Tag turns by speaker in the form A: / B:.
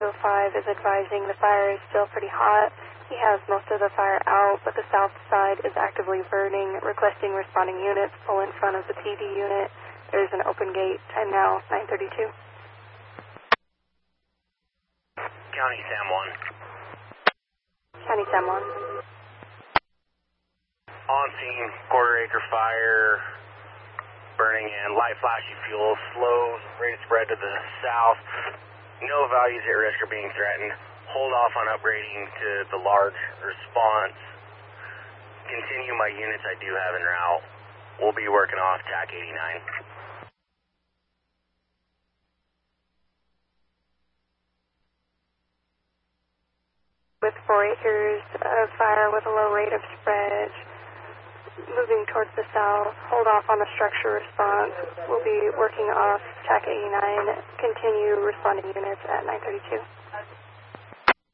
A: 5 is advising the fire is still pretty hot. He has most of the fire out, but the south side is actively burning, requesting responding units pull in front of the PD unit. There's an open gate. Time now, 9:32.
B: County Sam 1.
A: County Sam 1.
B: On scene, quarter-acre fire, burning in, light flashy fuel, slow rate of spread to the south. No values at risk are being threatened. Hold off on upgrading to the large response. Continue my units I do have en route. We'll be working off TAC 89.
A: With 4 acres of fire with a low rate of spread, moving towards the south, hold off on the structure response. We'll be working off TAC 89, continue responding units at 9:32.